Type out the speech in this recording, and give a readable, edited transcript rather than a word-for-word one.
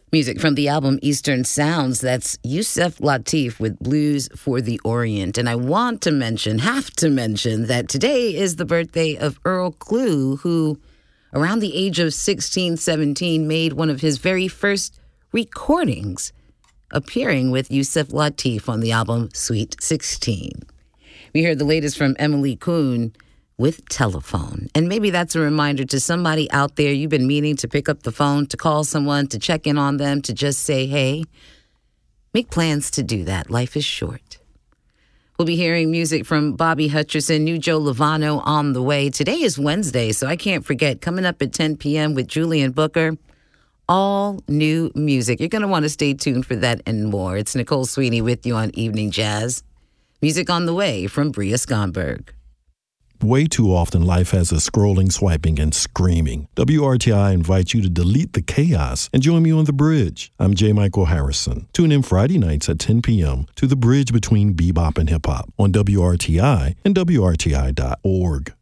Music from the album Eastern Sounds. That's Yusef Lateef with Blues for the Orient. And I have to mention that today is the birthday of Earl Klugh, who around the age of 16, 17, made one of his very first recordings, appearing with Yusef Lateef on the album Sweet 16. We heard the latest from Emily Kuhn with Telephone. And maybe that's a reminder to somebody out there. You've been meaning to pick up the phone, to call someone, to check in on them, to just say, hey. Make plans to do that. Life is short. We'll be hearing music from Bobby Hutcherson, New Joe Lovano on the way. Today is Wednesday, so I can't forget, coming up at 10 p.m. with Julian Booker, all new music. You're going to want to stay tuned for that and more. It's Nicole Sweeney with you on Evening Jazz. Music on the way from Bria Skonberg. Way too often, life has us scrolling, swiping, and screaming. WRTI invites you to delete the chaos and join me on The Bridge. I'm J. Michael Harrison. Tune in Friday nights at 10 p.m. to The Bridge between bebop and hip-hop on WRTI and WRTI.org.